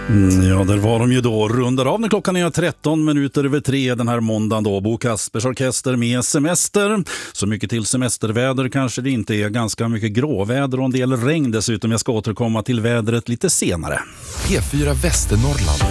Ja, där var de ju då. Rundar av när klockan är 3:13 den här måndagen då. Bo Kaspers Orkester med semester. Så mycket till semesterväder kanske det inte är. Ganska mycket gråväder och en del regn dessutom. Jag ska återkomma till vädret lite senare. P4 Västernorrland.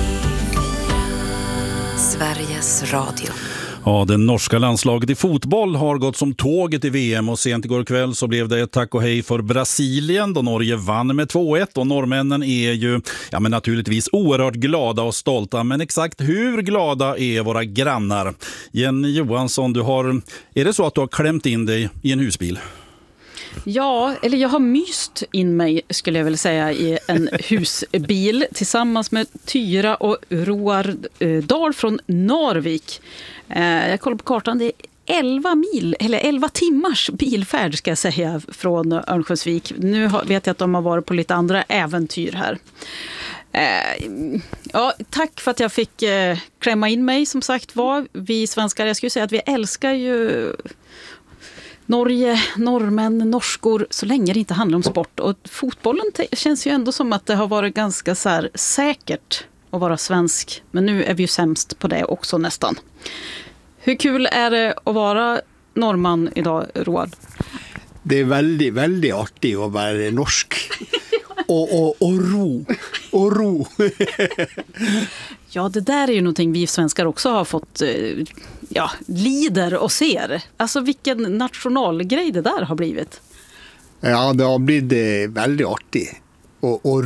Sveriges Radio. Ja, det norska landslaget i fotboll har gått som tåget i VM och sent igår kväll så blev det ett tack och hej för Brasilien då Norge vann med 2-1 och norrmännen är ju men naturligtvis oerhört glada och stolta, men exakt hur glada är våra grannar? Jenny Johansson, är det så att du har klämt in dig i en husbil? Ja, eller jag har myst in mig skulle jag väl säga i en husbil tillsammans med Tyra och Roar Dahl från Narvik. Jag kollar på kartan, det är 11 timmars bilfärd ska jag säga från Örnsköldsvik. Nu vet jag att de har varit på lite andra äventyr här. Tack för att jag fick klämma in mig som sagt var. Vi svenskar, jag skulle säga att vi älskar ju Norge, norrmän, norskor så länge det inte handlar om sport. Och fotbollen känns ju ändå som att det har varit ganska så här säkert att vara svensk. Men nu är vi ju sämst på det också nästan. Hur kul är det att vara norrman idag, Roald? Det är väldigt, väldigt artigt att vara norsk. Och ro. Ja, det där är ju någonting vi svenskar också har fått lider och ser. Alltså vilken nationalgrej det där har blivit. Ja, det har blivit väldigt artigt. Och